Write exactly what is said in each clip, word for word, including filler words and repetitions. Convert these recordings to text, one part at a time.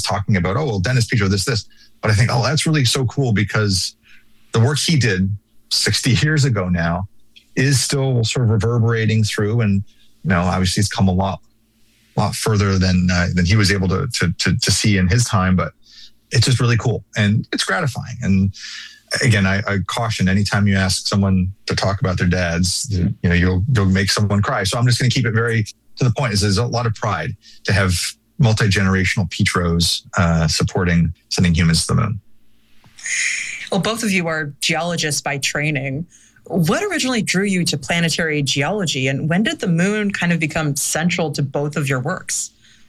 talking about, oh, well, Dennis Petro, this, this. But I think, oh, that's really so cool because the work he did sixty years ago now is still sort of reverberating through. And, you know, obviously it's come a lot, lot further than uh, than he was able to, to to to see in his time. But it's just really cool and it's gratifying. And again, I, I caution anytime you ask someone to talk about their dads, you know, you'll you'll make someone cry. So I'm just going to keep it very to the point. Is there's a lot of pride to have multi-generational Petros uh, supporting sending humans to the moon. Well, both of you are geologists by training. What originally drew you to planetary geology, and when did the moon kind of become central to both of your works?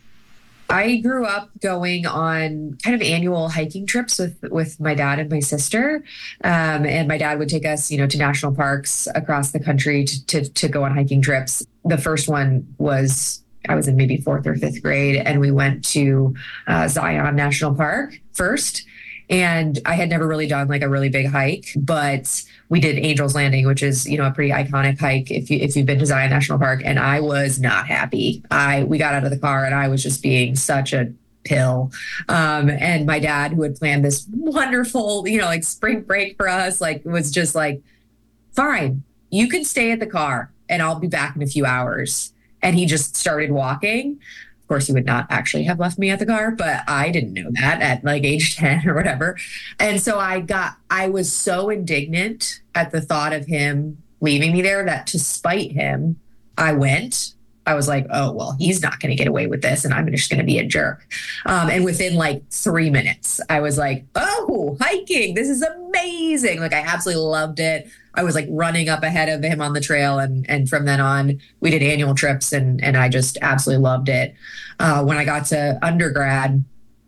I grew up going on kind of annual hiking trips with, with my dad and my sister. Um, and my dad would take us, you know, to national parks across the country to, to, to go on hiking trips. The first one was, I was in maybe fourth or fifth grade, and we went to uh, Zion National Park first. And I had never really done like a really big hike, but we did Angel's Landing, which is, you know, a pretty iconic hike if you if you've been to Zion National Park. And I was not happy. I we got out of the car and I was just being such a pill. Um, and my dad, who had planned this wonderful, you know, like spring break for us, like was just like, fine, you can stay at the car and I'll be back in a few hours. And he just started walking. Of course, he would not actually have left me at the car, but I didn't know that at like age ten or whatever. And so I got, I was so indignant at the thought of him leaving me there that to spite him, I went. I was like, oh, well, he's not going to get away with this and I'm just going to be a jerk. Um, and within like three minutes, I was like, oh, hiking. This is amazing. Like I absolutely loved it. I was like running up ahead of him on the trail. And, and from then on, we did annual trips and, and I just absolutely loved it. Uh, when I got to undergrad,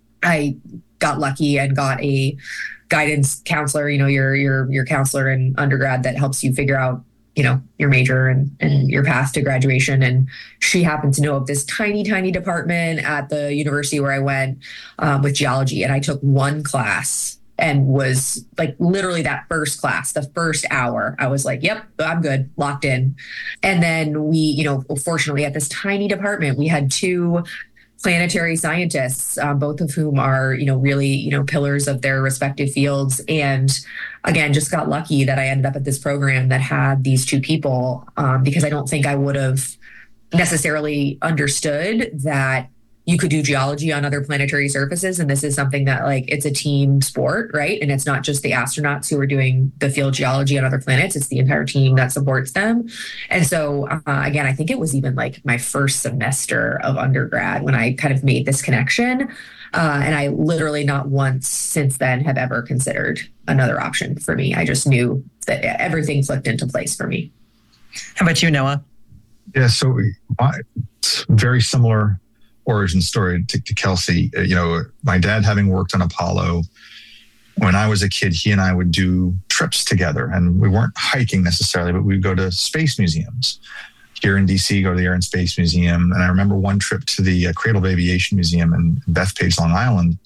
I got lucky and got a guidance counselor, you know, your, your, your counselor in undergrad that helps you figure out, you know, your major and, and your path to graduation. And she happened to know of this tiny, tiny department at the university where I went um, with geology. And I took one class and was like literally that first class, the first hour, I was like, yep, I'm good, locked in. And then we, you know, fortunately at this tiny department, we had two planetary scientists, um, both of whom are, you know, really, you know, pillars of their respective fields. And again, just got lucky that I ended up at this program that had these two people, um, because I don't think I would have necessarily understood that you could do geology on other planetary surfaces. And this is something that like, it's a team sport, right? And it's not just the astronauts who are doing the field geology on other planets. It's the entire team that supports them. And so uh, again, I think it was even like my first semester of undergrad when I kind of made this connection. Uh, and I literally not once since then have ever considered another option for me. I just knew that everything flipped into place for me. How about you, Noah? Yeah, so my, it's very similar origin story to, to Kelsey. Uh, you know, my dad having worked on Apollo, when I was a kid, he and I would do trips together, and we weren't hiking necessarily, but we'd go to space museums. Here in D C, go to the Air and Space Museum. And I remember one trip to the uh, Cradle of Aviation Museum in Bethpage, Long Island.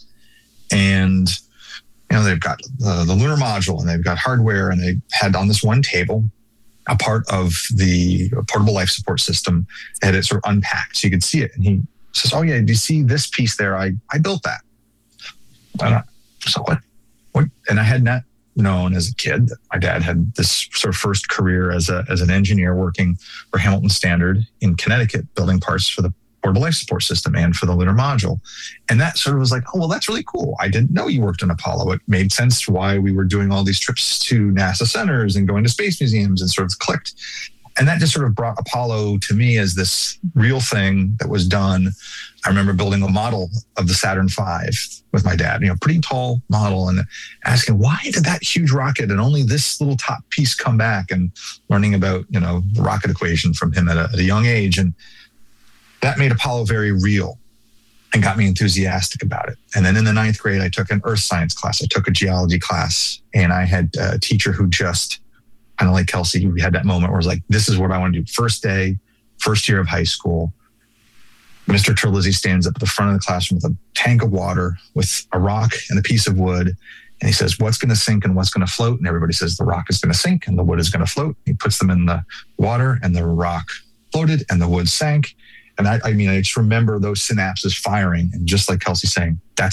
And, you know, they've got uh, the lunar module and they've got hardware, and they had on this one table a part of the portable life support system that had it sort of unpacked so you could see it. And he says, oh yeah, do you see this piece there? I, I built that. And I, so what, what? And I had not known as a kid that my dad had this sort of first career as a as an engineer working for Hamilton Standard in Connecticut, building parts for the portable life support system and for the lunar module. And that sort of was like, oh, well, that's really cool. I didn't know you worked on Apollo. It made sense why we were doing all these trips to NASA centers and going to space museums, and sort of clicked. And that just sort of brought Apollo to me as this real thing that was done. I remember building a model of the Saturn five with my dad, you know, pretty tall model, and asking, why did that huge rocket and only this little top piece come back, and learning about, you know, the rocket equation from him at a, at a young age. And that made Apollo very real and got me enthusiastic about it. And then in the ninth grade, I took an earth science class. I took a geology class, and I had a teacher who just, kind of like Kelsey, we had that moment where I was like, this is what I want to do. First day, first year of high school, Mister Terlizzi stands up at the front of the classroom with a tank of water, with a rock and a piece of wood. And he says, what's going to sink and what's going to float? And everybody says, the rock is going to sink and the wood is going to float. He puts them in the water, and the rock floated and the wood sank. And I, I mean, I just remember those synapses firing. And just like Kelsey saying, that's